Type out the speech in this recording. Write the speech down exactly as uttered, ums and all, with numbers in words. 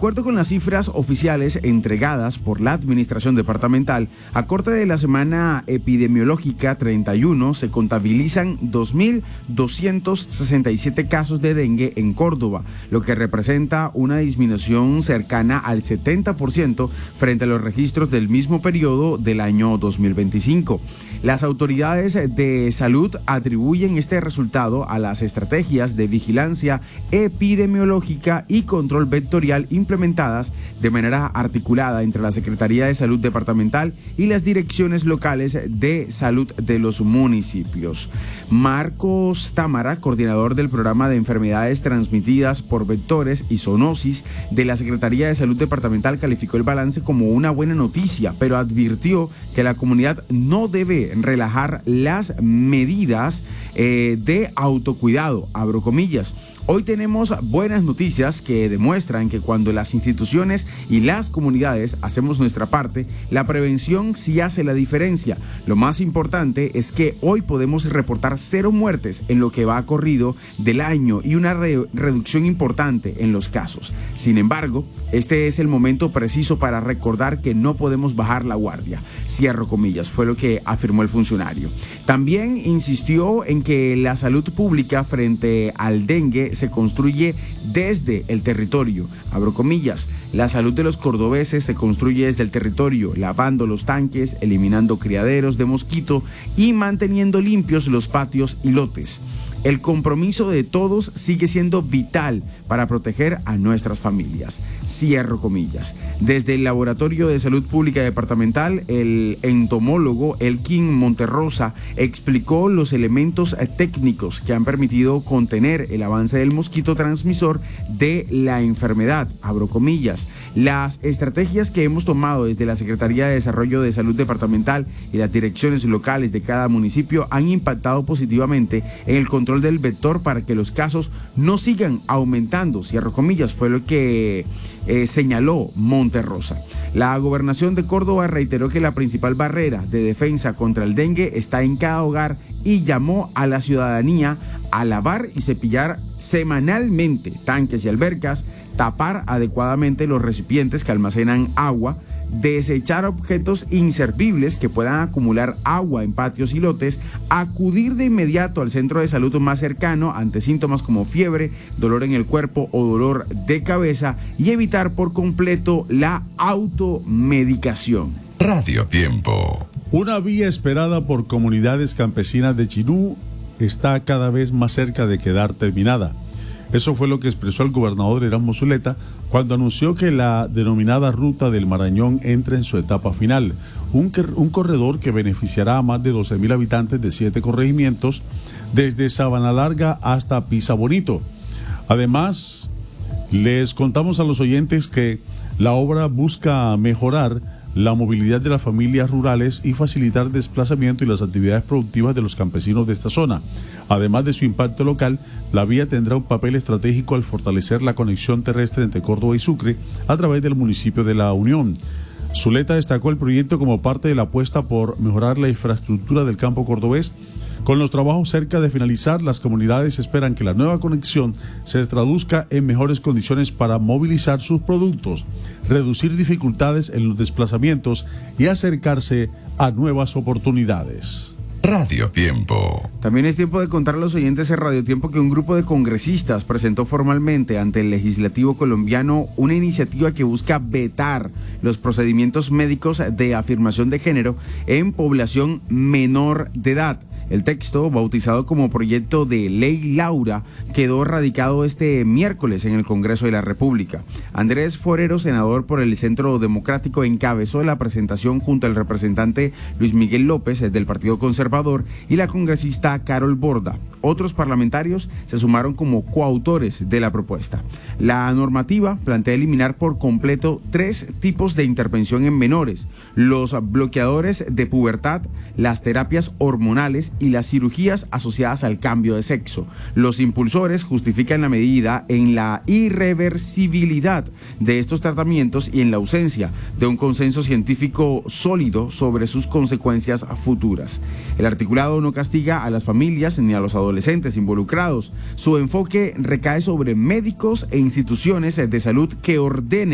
acuerdo con las cifras oficiales entregadas por la Administración Departamental, a corte de la semana epidemiológica treinta y uno se contabilizan dos mil doscientos sesenta y siete casos de dengue en Córdoba, lo que representa una disminución cercana al setenta por ciento frente a los registros del mismo periodo del año dos mil veinticinco. Las autoridades de salud atribuyen este resultado a las estrategias de vigilancia epidemiológica y control vectorial implementadas de manera articulada entre la Secretaría de Salud Departamental y las direcciones locales de salud de los municipios. Marcos Támara, coordinador del programa de enfermedades transmitidas por vectores y zoonosis de la Secretaría de Salud Departamental, calificó el balance como una buena noticia, pero advirtió que la comunidad no debe relajar las medidas eh, de autocuidado, abro comillas. Hoy tenemos buenas noticias que demuestran que cuando las instituciones y las comunidades hacemos nuestra parte, la prevención sí hace la diferencia. Lo más importante es que hoy podemos reportar cero muertes en lo que va corrido del año y una re- reducción importante en los casos. Sin embargo, este es el momento preciso para recordar que no podemos bajar la guardia. Cierro comillas, fue lo que afirmó el funcionario. También insistió en que la salud pública frente al dengue se construye desde el territorio, abro comillas. La salud de los cordobeses se construye desde el territorio, lavando los tanques, eliminando criaderos de mosquito y manteniendo limpios los patios y lotes. El compromiso de todos sigue siendo vital para proteger a nuestras familias. Cierro comillas. Desde el Laboratorio de Salud Pública Departamental, el entomólogo Elkin Monterrosa explicó los elementos técnicos que han permitido contener el avance del mosquito transmisor de la enfermedad, abro comillas. Las estrategias que hemos tomado desde la Secretaría de Desarrollo de Salud Departamental y las direcciones locales de cada municipio han impactado positivamente en el control del vector para que los casos no sigan aumentando, cierro comillas, fue lo que eh, señaló Monterrosa. La gobernación de Córdoba reiteró que la principal barrera de defensa contra el dengue está en cada hogar y llamó a la ciudadanía a lavar y cepillar semanalmente tanques y albercas, tapar adecuadamente los recipientes que almacenan agua, desechar objetos inservibles que puedan acumular agua en patios y lotes, acudir de inmediato al centro de salud más cercano ante síntomas como fiebre, dolor en el cuerpo o dolor de cabeza y evitar por completo la automedicación. Radio Tiempo. Una vía esperada por comunidades campesinas de Chinú está cada vez más cerca de quedar terminada. Eso fue lo que expresó el gobernador Erasmo Zuleta cuando anunció que la denominada Ruta del Marañón entra en su etapa final, un, un corredor que beneficiará a más de doce mil habitantes de siete corregimientos, desde Sabana Larga hasta Pisa Bonito. Además, les contamos a los oyentes que la obra busca mejorar la movilidad de las familias rurales y facilitar el desplazamiento y las actividades productivas de los campesinos de esta zona. Además de su impacto local, la vía tendrá un papel estratégico al fortalecer la conexión terrestre entre Córdoba y Sucre a través del municipio de La Unión. Zuleta destacó el proyecto como parte de la apuesta por mejorar la infraestructura del campo cordobés. Con los trabajos cerca de finalizar, las comunidades esperan que la nueva conexión se traduzca en mejores condiciones para movilizar sus productos, reducir dificultades en los desplazamientos y acercarse a nuevas oportunidades. Radio Tiempo. También es tiempo de contar a los oyentes en Radio Tiempo que un grupo de congresistas presentó formalmente ante el Legislativo colombiano una iniciativa que busca vetar los procedimientos médicos de afirmación de género en población menor de edad. El texto, bautizado como Proyecto de Ley Laura, quedó radicado este miércoles en el Congreso de la República. Andrés Forero, senador por el Centro Democrático, encabezó la presentación junto al representante Luis Miguel López del Partido Conservador y la congresista Carol Borda. Otros parlamentarios se sumaron como coautores de la propuesta. La normativa plantea eliminar por completo tres tipos de intervención en menores: los bloqueadores de pubertad, las terapias hormonales y las cirugías asociadas al cambio de sexo. Los impulsores justifican la medida en la irreversibilidad de estos tratamientos y en la ausencia de un consenso científico sólido sobre sus consecuencias futuras. El articulado no castiga a las familias ni a los adolescentes involucrados. Su enfoque recae sobre médicos e instituciones de salud que ordenen